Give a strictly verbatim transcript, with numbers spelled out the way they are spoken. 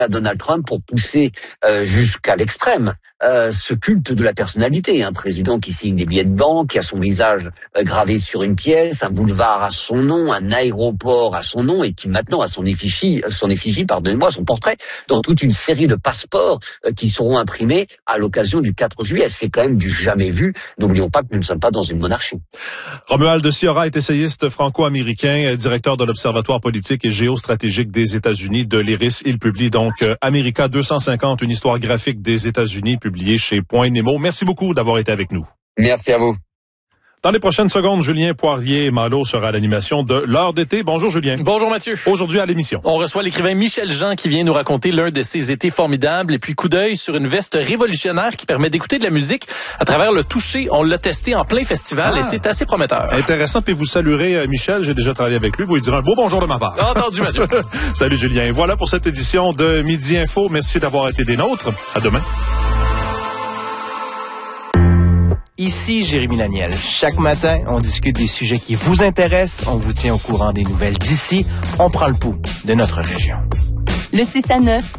à Donald Trump pour pousser euh, jusqu'à l'extrême euh, ce culte de la personnalité. Un président qui signe des billets de banque, qui a son visage euh, gravé sur une pièce, un boulevard à son nom, un aéroport à son nom, et qui maintenant a son effigie, son effigie, pardonnez-moi, son portrait dans toute une série de passeports euh, qui seront imprimés à l'occasion du quatre juillet. C'est quand même du jamais vu. N'oublions pas que nous ne sommes pas dans une monarchie. Romuald Siora est essayiste franco-américain, directeur de l'Observatoire politique et géostratégique des États-Unis de l'I R I S. Il publie donc euh, America deux cent cinquante, une histoire graphique des États-Unis, publié chez Point Nemo. Merci beaucoup d'avoir été avec nous. Merci à vous. Dans les prochaines secondes, Julien Poirier-Malo sera à l'animation de l'heure d'été. Bonjour Julien. Bonjour Mathieu. Aujourd'hui à l'émission, on reçoit l'écrivain Michel Jean qui vient nous raconter l'un de ses étés formidables, et puis coup d'œil sur une veste révolutionnaire qui permet d'écouter de la musique à travers le toucher. On l'a testé en plein festival ah, et c'est assez prometteur. Intéressant, puis vous saluerez Michel, j'ai déjà travaillé avec lui, vous lui direz un beau bonjour de ma part. Entendu Mathieu. Salut Julien. Voilà pour cette édition de Midi Info. Merci d'avoir été des nôtres. À demain. Ici Jérémy Laniel. Chaque matin, on discute des sujets qui vous intéressent, on vous tient au courant des nouvelles d'ici, on prend le pouls de notre région. Le six à neuf